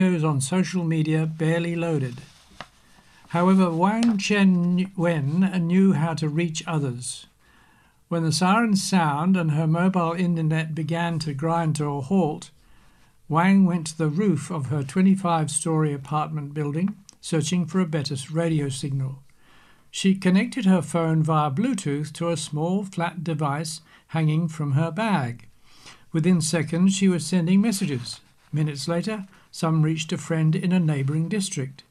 videos on social media barely loaded. However, Wang Chen-wen knew how to reach others. When the sirens sound and her mobile internet began to grind to a halt, Wang went to the roof of her 25-story apartment building, searching for a better radio signal. She connected her phone via Bluetooth to a small flat device hanging from her bag. Within seconds, she was sending messages. Minutes later, some reached a friend in a neighbouring district.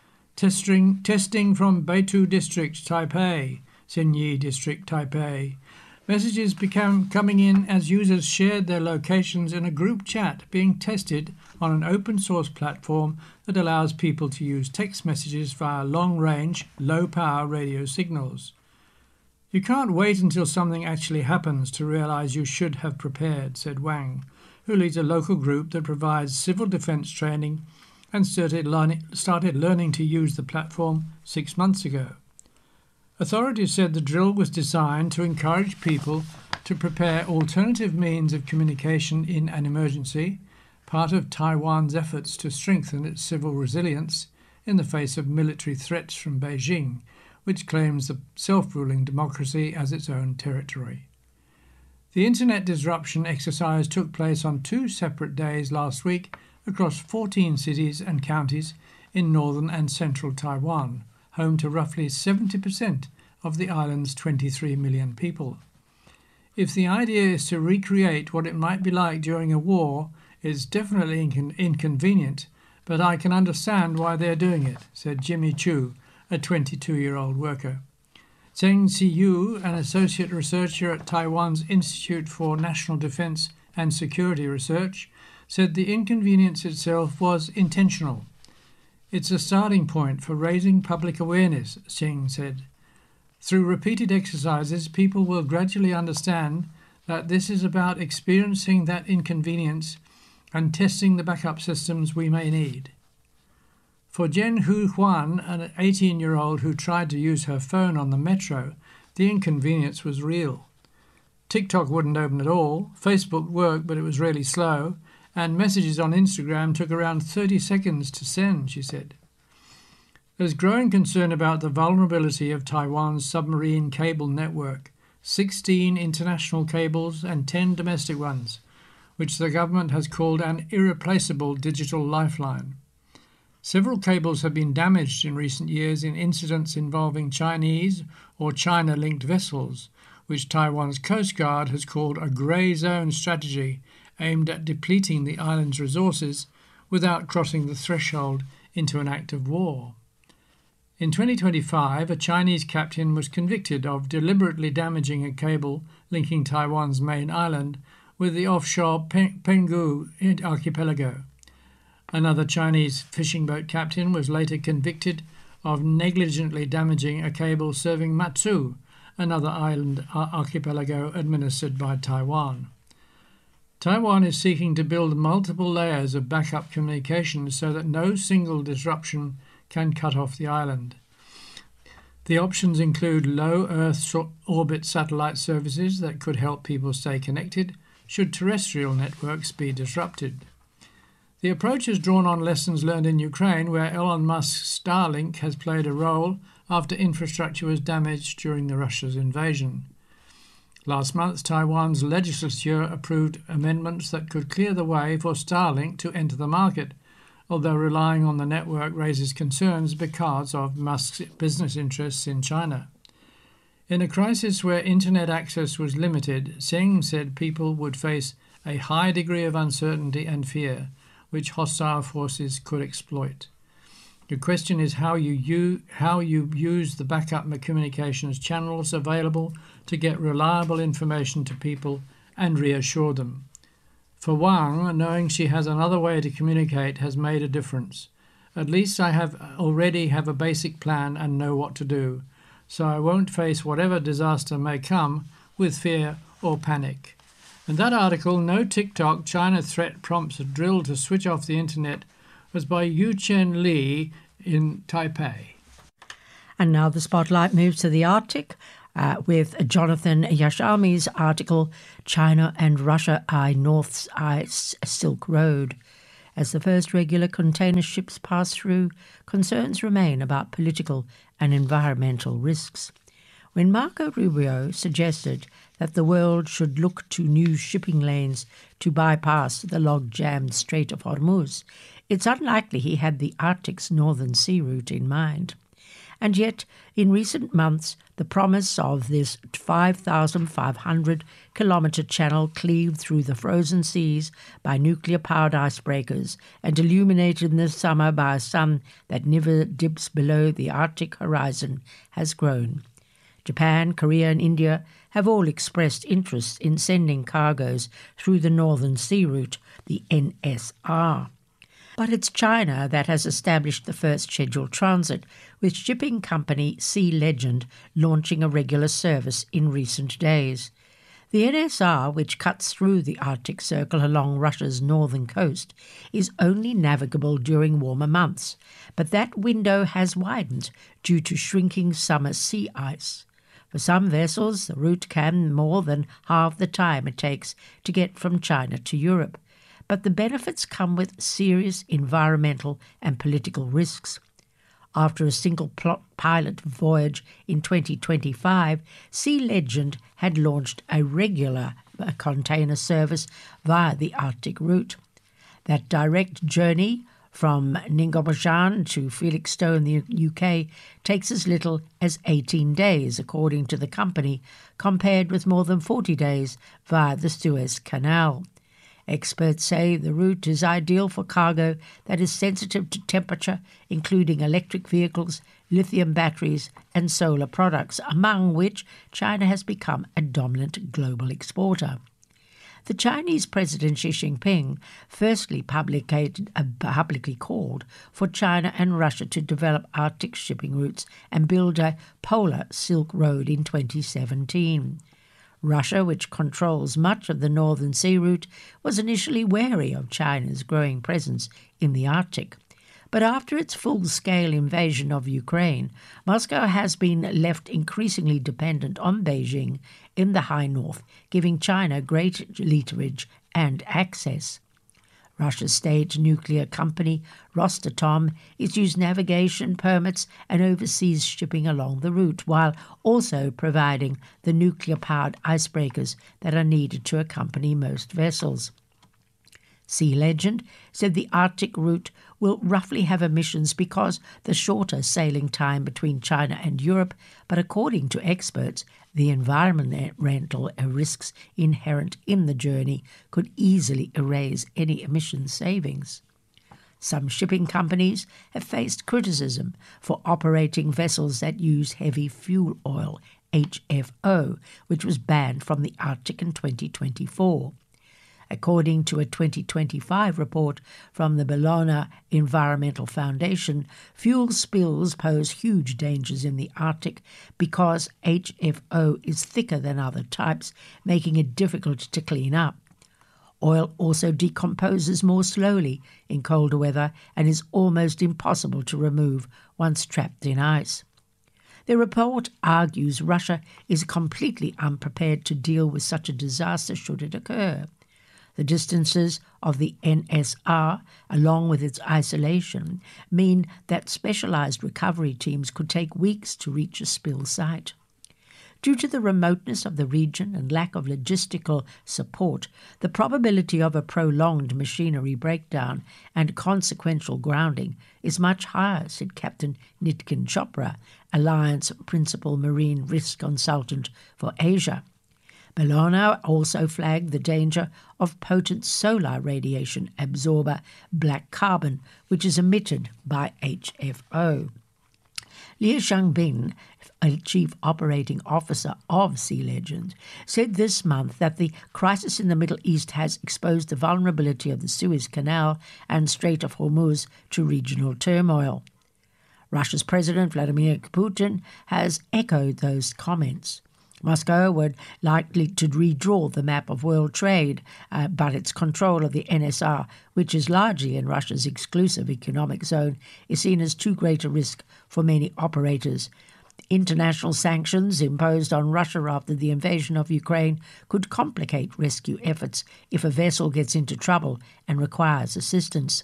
Testing from Beitou District, Taipei, Xinyi District, Taipei. Messages began coming in as users shared their locations in a group chat being tested on an open-source platform that allows people to use text messages via long-range, low-power radio signals. You can't wait until something actually happens to realize you should have prepared, said Wang, who leads a local group that provides civil defense training and started learning to use the platform 6 months ago. Authorities said the drill was designed to encourage people to prepare alternative means of communication in an emergency, part of Taiwan's efforts to strengthen its civil resilience in the face of military threats from Beijing, which claims the self-ruling democracy as its own territory. The internet disruption exercise took place on 2 separate days last week across 14 cities and counties in northern and central Taiwan, home to roughly 70% of the island's 23 million people. If the idea is to recreate what it might be like during a war, it's definitely inconvenient, but I can understand why they're doing it, said Jimmy Chu, a 22-year-old worker. Zheng Xiyu, an associate researcher at Taiwan's Institute for National Defense and Security Research, said the inconvenience itself was intentional. It's a starting point for raising public awareness, Zheng said. Through repeated exercises, people will gradually understand that this is about experiencing that inconvenience and testing the backup systems we may need. For Jen Hu Huan, an 18-year-old who tried to use her phone on the metro, the inconvenience was real. TikTok wouldn't open at all, Facebook worked but it was really slow, and messages on Instagram took around 30 seconds to send, she said. There's growing concern about the vulnerability of Taiwan's submarine cable network, 16 international cables and 10 domestic ones, which the government has called an irreplaceable digital lifeline. Several cables have been damaged in recent years in incidents involving Chinese or China-linked vessels, which Taiwan's Coast Guard has called a grey zone strategy aimed at depleting the island's resources without crossing the threshold into an act of war. In 2025, a Chinese captain was convicted of deliberately damaging a cable linking Taiwan's main island with the offshore Penghu archipelago. Another Chinese fishing boat captain was later convicted of negligently damaging a cable serving Matsu, another island archipelago administered by Taiwan. Taiwan is seeking to build multiple layers of backup communications so that no single disruption can cut off the island. The options include low Earth orbit satellite services that could help people stay connected should terrestrial networks be disrupted. The approach is drawn on lessons learned in Ukraine, where Elon Musk's Starlink has played a role after infrastructure was damaged during Russia's invasion. Last month, Taiwan's legislature approved amendments that could clear the way for Starlink to enter the market, although relying on the network raises concerns because of Musk's business interests in China. In a crisis where internet access was limited, Zheng said people would face a high degree of uncertainty and fear, which hostile forces could exploit. The question is how you use the backup communications channels available to get reliable information to people and reassure them. For Wang, knowing she has another way to communicate has made a difference. At least I already have a basic plan and know what to do, so I won't face whatever disaster may come with fear or panic. And that article, No TikTok China Threat Prompts a Drill to Switch Off the Internet, was by Yu-Chen Li in Taipei. And now the spotlight moves to the Arctic with Jonathan Yashami's article, China and Russia Eye North's Silk Road. As the first regular container ships pass through, concerns remain about political and environmental risks. When Marco Rubio suggested that the world should look to new shipping lanes to bypass the log-jammed Strait of Hormuz, it's unlikely he had the Arctic's northern sea route in mind. And yet, in recent months, the promise of this 5,500-kilometre channel cleaved through the frozen seas by nuclear-powered icebreakers and illuminated in the summer by a sun that never dips below the Arctic horizon has grown. Japan, Korea and India have all expressed interest in sending cargoes through the Northern Sea Route, the NSR. But it's China that has established the first scheduled transit, with shipping company Sea Legend launching a regular service in recent days. The NSR, which cuts through the Arctic Circle along Russia's northern coast, is only navigable during warmer months, but that window has widened due to shrinking summer sea ice. For some vessels, the route can more than halve the time it takes to get from China to Europe. But the benefits come with serious environmental and political risks. After a single pilot voyage in 2025, Sea Legend had launched a regular container service via the Arctic route. That direct journey from Ningbo to Felixstowe in the UK takes as little as 18 days, according to the company, compared with more than 40 days via the Suez Canal. Experts say the route is ideal for cargo that is sensitive to temperature, including electric vehicles, lithium batteries and solar products, among which China has become a dominant global exporter. The Chinese President Xi Jinping firstly publicly called for China and Russia to develop Arctic shipping routes and build a polar Silk Road in 2017. Russia, which controls much of the Northern Sea Route, was initially wary of China's growing presence in the Arctic. But after its full-scale invasion of Ukraine, Moscow has been left increasingly dependent on Beijing in the high north, giving China great leverage and access. Russia's state nuclear company Rosatom issues navigation permits and oversees shipping along the route, while also providing the nuclear-powered icebreakers that are needed to accompany most vessels. Sea Legend said the Arctic route will roughly have emissions because the shorter sailing time between China and Europe, but according to experts, the environmental risks inherent in the journey could easily erase any emission savings. Some shipping companies have faced criticism for operating vessels that use heavy fuel oil, HFO, which was banned from the Arctic in 2024. According to a 2025 report from the Bellona Environmental Foundation, fuel spills pose huge dangers in the Arctic because HFO is thicker than other types, making it difficult to clean up. Oil also decomposes more slowly in colder weather and is almost impossible to remove once trapped in ice. The report argues Russia is completely unprepared to deal with such a disaster should it occur. The distances of the NSR, along with its isolation, mean that specialized recovery teams could take weeks to reach a spill site. Due to the remoteness of the region and lack of logistical support, the probability of a prolonged machinery breakdown and consequential grounding is much higher, said Captain Nitin Chopra, Alliance Principal Marine Risk Consultant for Asia. Bellona also flagged the danger of potent solar radiation absorber black carbon, which is emitted by HFO. Liu Xiangbin, a chief operating officer of Sea Legend, said this month that the crisis in the Middle East has exposed the vulnerability of the Suez Canal and Strait of Hormuz to regional turmoil. Russia's President Vladimir Putin has echoed those comments. Moscow would likely to redraw the map of world trade, but its control of the NSR, which is largely in Russia's exclusive economic zone, is seen as too great a risk for many operators. International sanctions imposed on Russia after the invasion of Ukraine could complicate rescue efforts if a vessel gets into trouble and requires assistance.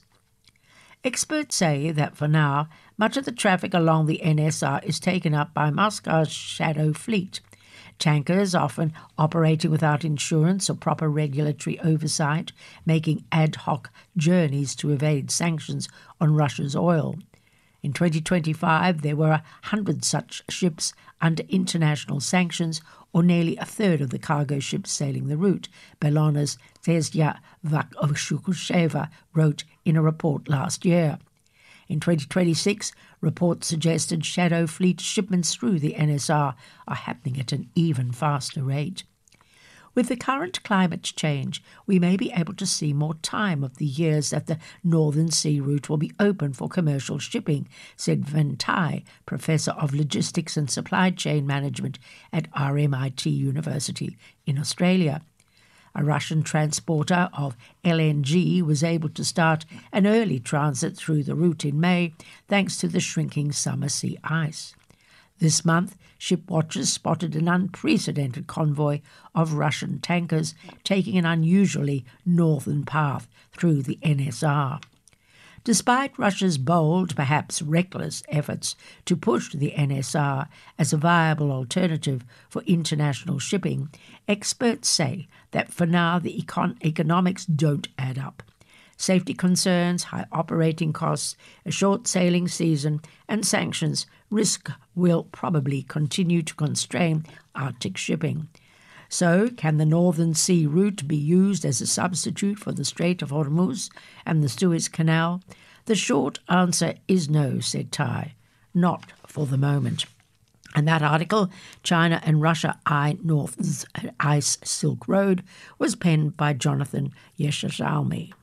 Experts say that for now, much of the traffic along the NSR is taken up by Moscow's shadow fleet, tankers often operating without insurance or proper regulatory oversight, making ad hoc journeys to evade sanctions on Russia's oil. In 2025, there were 100 such ships under international sanctions, or nearly a third of the cargo ships sailing the route, Belona's Zvezda Vakhsheva wrote in a report last year. In 2026, reports suggested shadow fleet shipments through the NSR are happening at an even faster rate. With the current climate change, we may be able to see more time of the years that the Northern Sea route will be open for commercial shipping, said Wen Tai, Professor of Logistics and Supply Chain Management at RMIT University in Australia. A Russian transporter of LNG was able to start an early transit through the route in May thanks to the shrinking summer sea ice. This month, ship watchers spotted an unprecedented convoy of Russian tankers taking an unusually northern path through the NSR. Despite Russia's bold, perhaps reckless efforts to push the NSR as a viable alternative for international shipping, experts say that for now the economics don't add up. Safety concerns, high operating costs, a short sailing season, and sanctions risk will probably continue to constrain Arctic shipping. So, can the Northern Sea route be used as a substitute for the Strait of Hormuz and the Suez Canal? The short answer is no, said Tai. Not for the moment. And that article, China and Russia Eye North's Ice Silk Road, was penned by Jonathan Yeshashalmi.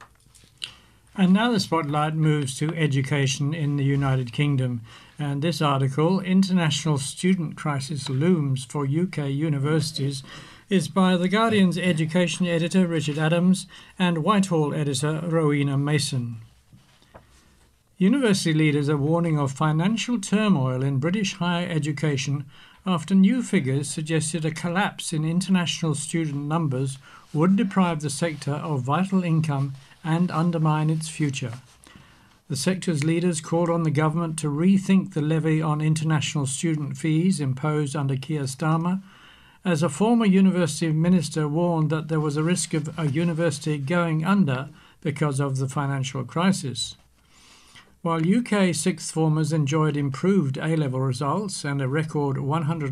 And now the spotlight moves to education in the United Kingdom. And this article, International Student Crisis Looms for UK Universities, is by The Guardian's education editor Richard Adams and Whitehall editor Rowena Mason. University leaders are warning of financial turmoil in British higher education after new figures suggested a collapse in international student numbers would deprive the sector of vital income and undermine its future. The sector's leaders called on the government to rethink the levy on international student fees imposed under Keir Starmer, as a former university minister warned that there was a risk of a university going under because of the financial crisis. While UK sixth formers enjoyed improved A-level results and a record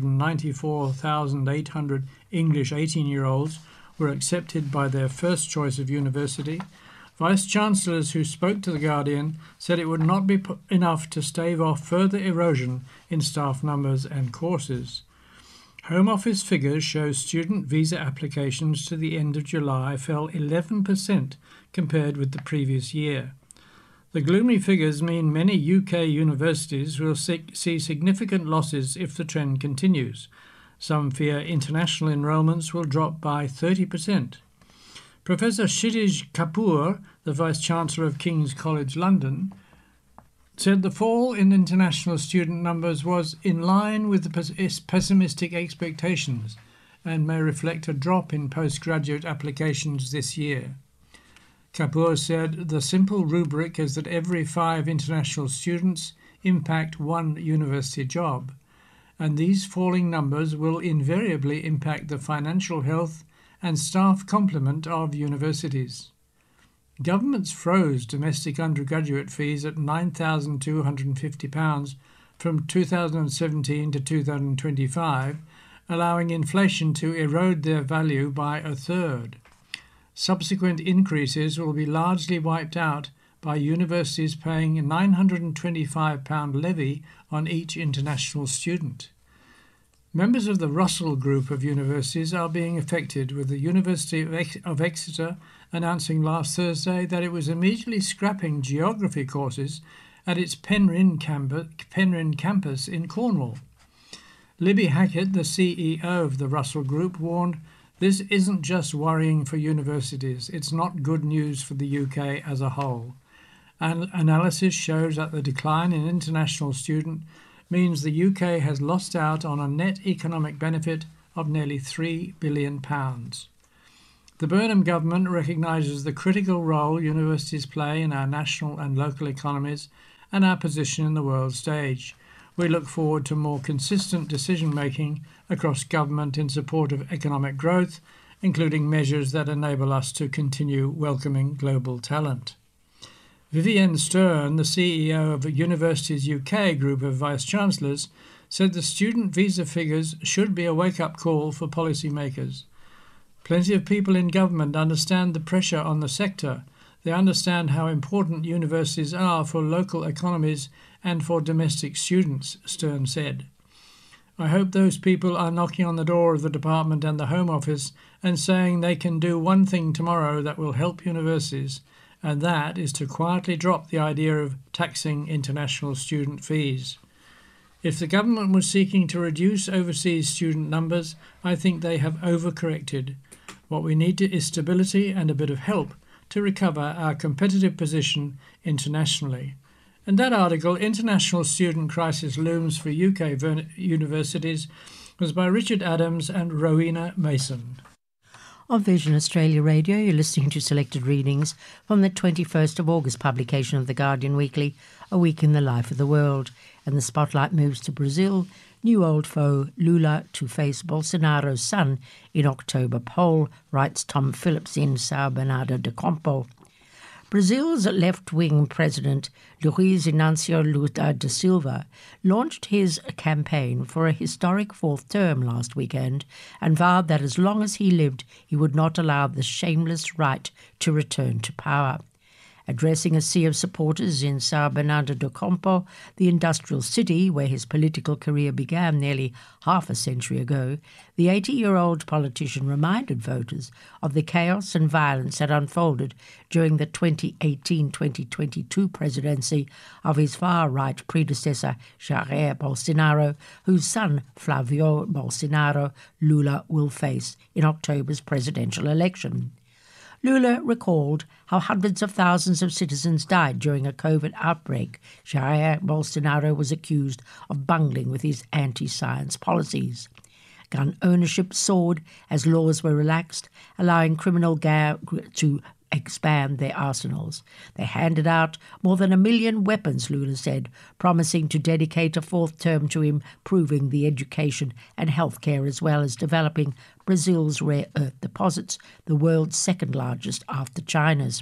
194,800 English 18-year-olds were accepted by their first choice of university, Vice-Chancellors who spoke to The Guardian said it would not be enough to stave off further erosion in staff numbers and courses. Home Office figures show student visa applications to the end of July fell 11% compared with the previous year. The gloomy figures mean many UK universities will see significant losses if the trend continues. Some fear international enrolments will drop by 30%. Professor Kshitij Kapoor, the Vice-Chancellor of King's College London, said the fall in international student numbers was in line with the pessimistic expectations and may reflect a drop in postgraduate applications this year. Kapoor said the simple rubric is that every 5 international students impact 1 university job, and these falling numbers will invariably impact the financial health and staff complement of universities. Governments froze domestic undergraduate fees at £9,250 from 2017 to 2025, allowing inflation to erode their value by a third. Subsequent increases will be largely wiped out by universities paying a £925 levy on each international student. Members of the Russell Group of universities are being affected, with the University of Exeter announcing last Thursday that it was immediately scrapping geography courses at its Penryn campus in Cornwall. Libby Hackett, the CEO of the Russell Group, warned, "This isn't just worrying for universities, it's not good news for the UK as a whole." Analysis shows that the decline in international student means the UK has lost out on a net economic benefit of nearly £3 billion. The Burnham government recognises the critical role universities play in our national and local economies and our position in the world stage. We look forward to more consistent decision-making across government in support of economic growth, including measures that enable us to continue welcoming global talent. Vivienne Stern, the CEO of Universities UK group of Vice-Chancellors, said the student visa figures should be a wake-up call for policymakers. Plenty of people in government understand the pressure on the sector. They understand how important universities are for local economies and for domestic students, Stern said. I hope those people are knocking on the door of the Department and the Home Office and saying they can do one thing tomorrow that will help universities, and that is to quietly drop the idea of taxing international student fees. If the government was seeking to reduce overseas student numbers, I think they have overcorrected. What we need is stability and a bit of help to recover our competitive position internationally. And that article, International Student Crisis Looms for UK Universities, was by Richard Adams and Rowena Mason. On Vision Australia Radio, you're listening to selected readings from the 21st of August publication of The Guardian Weekly, A Week in the Life of the World. And the spotlight moves to Brazil. New old foe Lula to face Bolsonaro's son in October poll, writes Tom Phillips in Sao Bernardo do Campo. Brazil's left-wing president, Luiz Inácio Lula da Silva, launched his campaign for a historic fourth term last weekend and vowed that as long as he lived, he would not allow the shameless right to return to power. Addressing a sea of supporters in Sao Bernardo do Campo, the industrial city where his political career began nearly half a century ago, the 80-year-old politician reminded voters of the chaos and violence that unfolded during the 2018-2022 presidency of his far-right predecessor Jair Bolsonaro, whose son Flavio Bolsonaro Lula will face in October's presidential election. Lula recalled how hundreds of thousands of citizens died during a COVID outbreak. Jair Bolsonaro was accused of bungling with his anti-science policies. Gun ownership soared as laws were relaxed, allowing criminal gangs to expand their arsenals. They handed out more than 1 million weapons, Lula said, promising to dedicate a fourth term to improving the education and healthcare as well as developing Brazil's rare earth deposits, the world's second largest after China's.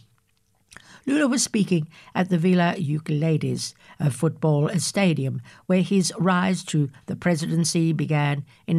Lula was speaking at the Vila Euclides football stadium, where his rise to the presidency began in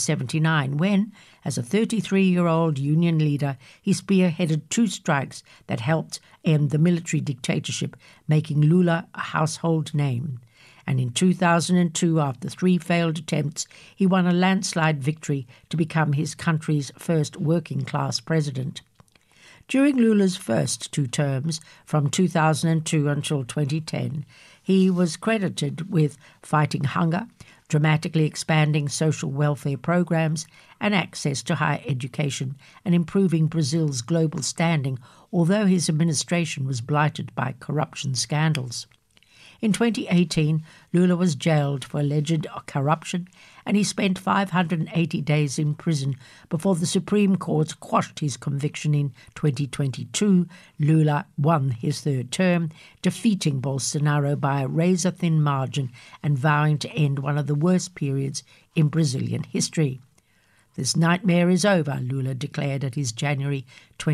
1979, when, as a 33-year-old union leader, he spearheaded 2 strikes that helped end the military dictatorship, making Lula a household name. And in 2002, after 3 failed attempts, he won a landslide victory to become his country's first working-class president. During Lula's first 2 terms, from 2002 until 2010, he was credited with fighting hunger, dramatically expanding social welfare programs and access to higher education, and improving Brazil's global standing, although his administration was blighted by corruption scandals. In 2018, Lula was jailed for alleged corruption, and he spent 580 days in prison before the Supreme Court quashed his conviction in 2022. Lula won his 3rd term, defeating Bolsonaro by a razor-thin margin and vowing to end one of the worst periods in Brazilian history. This nightmare is over, Lula declared at his January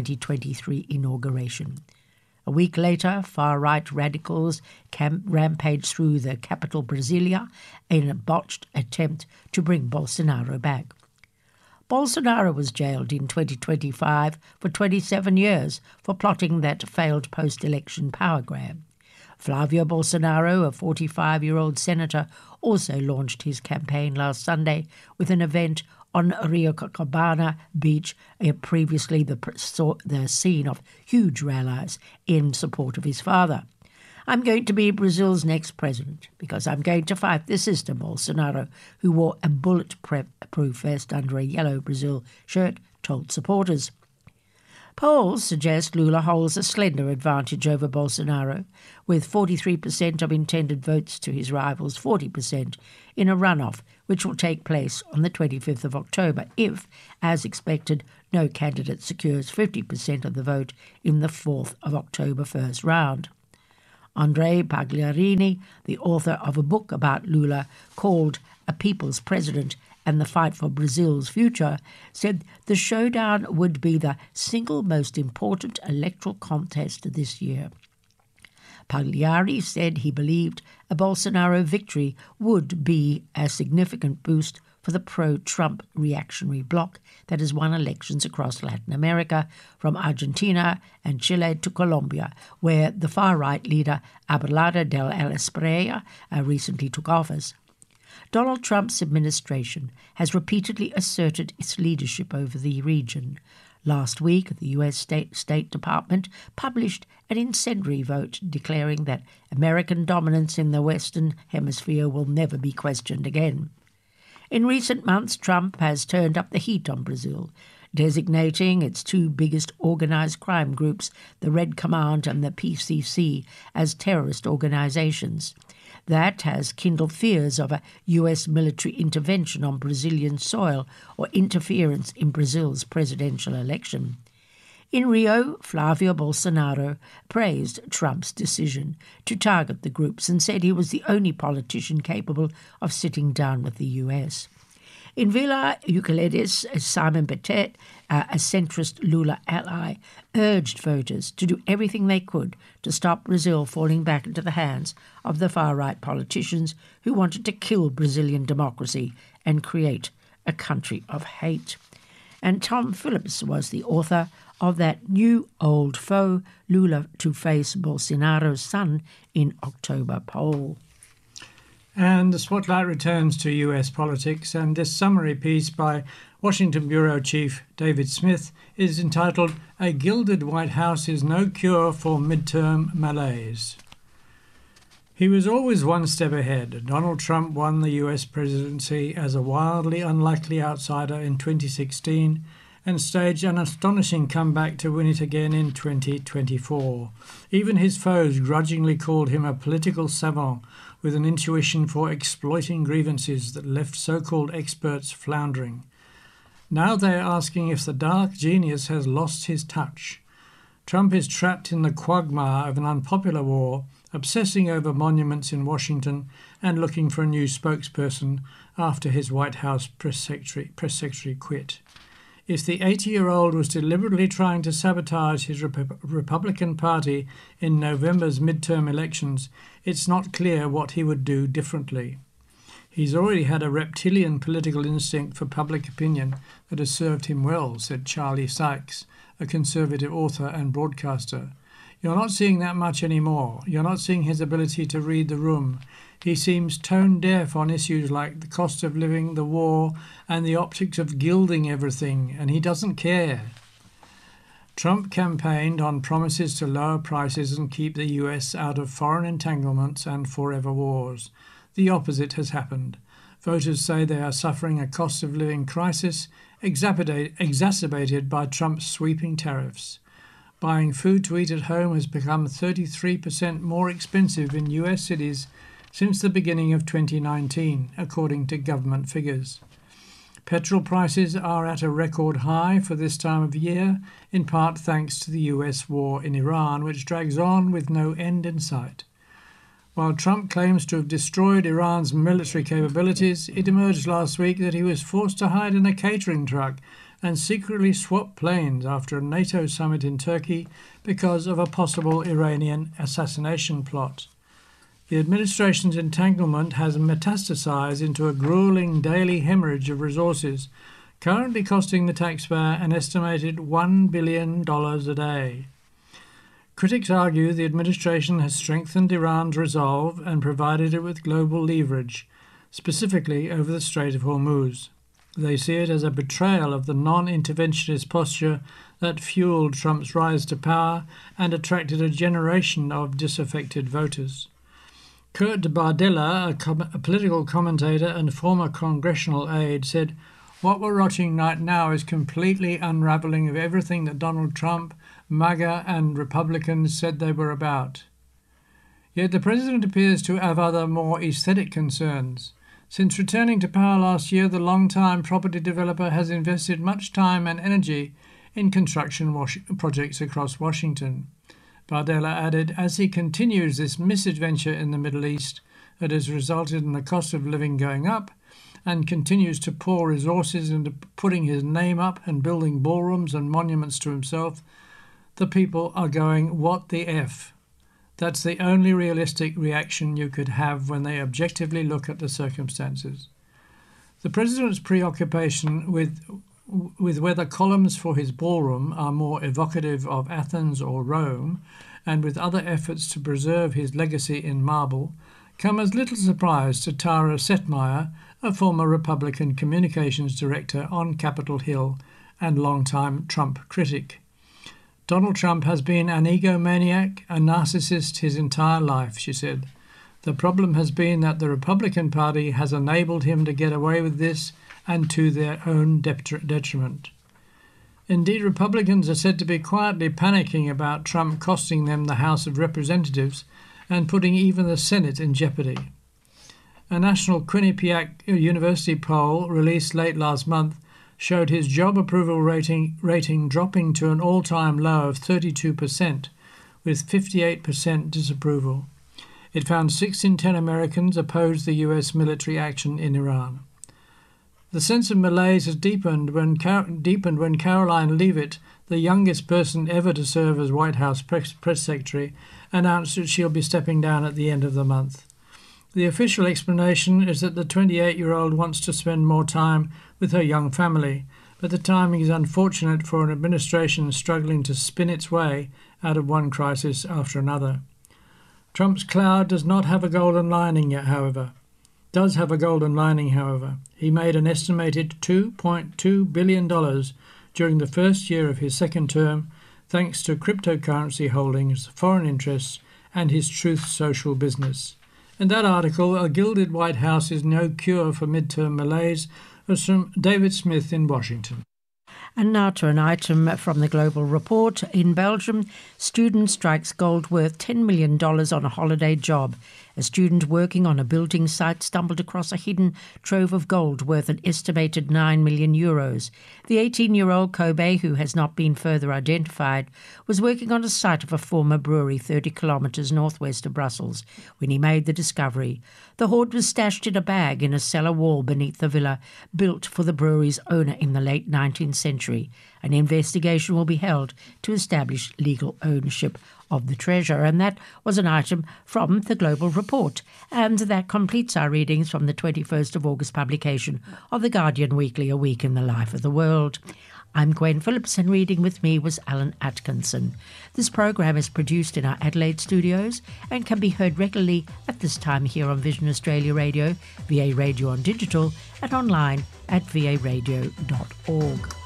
2023 inauguration. A week later, far-right radicals rampaged through the capital Brasilia in a botched attempt to bring Bolsonaro back. Bolsonaro was jailed in 2025 for 27 years for plotting that failed post-election power grab. Flavio Bolsonaro, a 45-year-old senator, also launched his campaign last Sunday with an event on Rio Copacabana Beach, previously the scene of huge rallies in support of his father. I'm going to be Brazil's next president because I'm going to fight the system, Bolsonaro, who wore a bulletproof vest under a yellow Brazil shirt, told supporters. Polls suggest Lula holds a slender advantage over Bolsonaro, with 43% of intended votes to his rival's 40% in a runoff, which will take place on the 25th of October if, as expected, no candidate secures 50% of the vote in the 4th of October first round. Andrei Pagliarini, the author of a book about Lula called A People's President and the Fight for Brazil's Future, said the showdown would be the single most important electoral contest this year. Pagliari said he believed a Bolsonaro victory would be a significant boost for the pro-Trump reactionary bloc that has won elections across Latin America, from Argentina and Chile to Colombia, where the far-right leader Abelardo del Espriella recently took office. Donald Trump's administration has repeatedly asserted its leadership over the region. Last week, the U.S. State Department published an incendiary vote declaring that American dominance in the Western Hemisphere will never be questioned again. In recent months, Trump has turned up the heat on Brazil, designating its two biggest organized crime groups, the Red Command and the PCC, as terrorist organizations. That has kindled fears of a U.S. military intervention on Brazilian soil or interference in Brazil's presidential election. In Rio, Flavio Bolsonaro praised Trump's decision to target the groups and said he was the only politician capable of sitting down with the U.S. In Villa Euclides, Simon Bettet, a centrist Lula ally, urged voters to do everything they could to stop Brazil falling back into the hands of the far-right politicians who wanted to kill Brazilian democracy and create a country of hate. And Tom Phillips was the author of that new old foe, Lula to face Bolsonaro's son in October poll. And the spotlight returns to US politics, and this summary piece by Washington Bureau Chief David Smith is entitled "A Gilded White House is No Cure for Midterm Malaise." He was always one step ahead. Donald Trump won the US presidency as a wildly unlikely outsider in 2016 and staged an astonishing comeback to win it again in 2024. Even his foes grudgingly called him a political savant with an intuition for exploiting grievances that left so-called experts floundering. Now they are asking if the dark genius has lost his touch. Trump is trapped in the quagmire of an unpopular war, obsessing over monuments in Washington and looking for a new spokesperson after his White House press secretary quit. If the 80-year-old was deliberately trying to sabotage his Republican Party in November's midterm elections, it's not clear what he would do differently. He's already had a reptilian political instinct for public opinion that has served him well, said Charlie Sykes, a conservative author and broadcaster. You're not seeing that much anymore. You're not seeing his ability to read the room. He seems tone deaf on issues like the cost of living, the war, and the optics of gilding everything, and he doesn't care. Trump campaigned on promises to lower prices and keep the US out of foreign entanglements and forever wars. The opposite has happened. Voters say they are suffering a cost of living crisis exacerbated by Trump's sweeping tariffs. Buying food to eat at home has become 33% more expensive in US cities since the beginning of 2019, according to government figures. Petrol prices are at a record high for this time of year, in part thanks to the US war in Iran, which drags on with no end in sight. While Trump claims to have destroyed Iran's military capabilities, it emerged last week that he was forced to hide in a catering truck and secretly swap planes after a NATO summit in Turkey because of a possible Iranian assassination plot. The administration's entanglement has metastasized into a grueling daily hemorrhage of resources, currently costing the taxpayer an estimated $1 billion a day. Critics argue the administration has strengthened Iran's resolve and provided it with global leverage, specifically over the Strait of Hormuz. They see it as a betrayal of the non-interventionist posture that fueled Trump's rise to power and attracted a generation of disaffected voters. Kurt Bardella, a political commentator and former congressional aide, said, What we're watching right now is completely unraveling of everything that Donald Trump, MAGA and Republicans said they were about. Yet the president appears to have other more aesthetic concerns. Since returning to power last year, the long-time property developer has invested much time and energy in construction projects across Washington. Bardella added, as he continues this misadventure in the Middle East that has resulted in the cost of living going up and continues to pour resources into putting his name up and building ballrooms and monuments to himself, the people are going, what the F? That's the only realistic reaction you could have when they objectively look at the circumstances. The president's preoccupation with whether columns for his ballroom are more evocative of Athens or Rome, and with other efforts to preserve his legacy in marble, come as little surprise to Tara Setmeyer, a former Republican communications director on Capitol Hill and longtime Trump critic. Donald Trump has been an egomaniac, a narcissist his entire life, she said. The problem has been that the Republican Party has enabled him to get away with this and to their own detriment. Indeed, Republicans are said to be quietly panicking about Trump costing them the House of Representatives and putting even the Senate in jeopardy. A national Quinnipiac University poll released late last month showed his job approval rating dropping to an all-time low of 32%, with 58% disapproval. It found 6 in 10 Americans opposed the US military action in Iran. The sense of malaise has deepened when Caroline Leavitt, the youngest person ever to serve as White House press secretary, announced that she'll be stepping down at the end of the month. The official explanation is that the 28-year-old wants to spend more time with her young family, but the timing is unfortunate for an administration struggling to spin its way out of one crisis after another. Trump's cloud does have a golden lining, however. He made an estimated $2.2 billion during the first year of his second term, thanks to cryptocurrency holdings, foreign interests, and his Truth Social business. In that article, A Gilded White House is No Cure for Midterm Malaise, was from David Smith in Washington. And now to an item from the Global Report. In Belgium, student strikes gold worth $10 million on a holiday job. A student working on a building site stumbled across a hidden trove of gold worth an estimated €9 million. The 18-year-old Kobe, who has not been further identified, was working on a site of a former brewery 30 kilometres northwest of Brussels when he made the discovery. The hoard was stashed in a bag in a cellar wall beneath the villa built for the brewery's owner in the late 19th century. An investigation will be held to establish legal ownership of the treasure. And that was an item from the Global Report. And that completes our readings from the 21st of August publication of The Guardian Weekly, A Week in the Life of the World. I'm Gwen Phillips, and reading with me was Alan Atkinson. This program is produced in our Adelaide studios and can be heard regularly at this time here on Vision Australia Radio, VA Radio on digital, and online at varadio.org.